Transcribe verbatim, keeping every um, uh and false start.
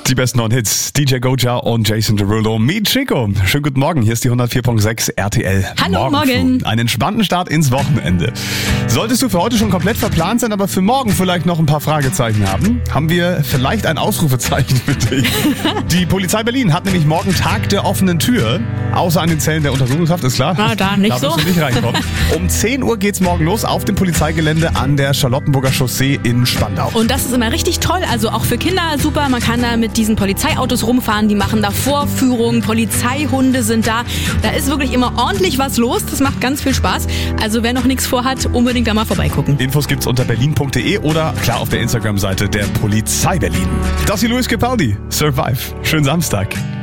Die besten neuen Hits, D J Goja und Jason Derulo mit Chico. Schönen guten Morgen, hier ist die hundertvier Komma sechs R T L. Hallo, morgen. Einen entspannten Start ins Wochenende. Solltest du für heute schon komplett verplant sein, aber für morgen vielleicht noch ein paar Fragezeichen haben, haben wir vielleicht ein Ausrufezeichen für dich. Die Polizei Berlin hat nämlich morgen Tag der offenen Tür. Außer an den Zellen der Untersuchungshaft, ist klar. Na, da nicht da so. Da wirst du nicht reinkommen. Um zehn Uhr geht's morgen los auf dem Polizeigelände an der Charlottenburger Chaussee in Spandau. Und das ist immer richtig toll, also auch für Kinder super. Man kann da mit diesen Polizeiautos rumfahren, die machen da Vorführungen, Polizeihunde sind da. Da ist wirklich immer ordentlich was los, das macht ganz viel Spaß. Also wer noch nichts vorhat, unbedingt da mal vorbeigucken. Infos gibt's unter berlin punkt de oder klar auf der Instagram-Seite der Polizei Berlin. Das hier Luis Capaldi, Survive. Schönen Samstag.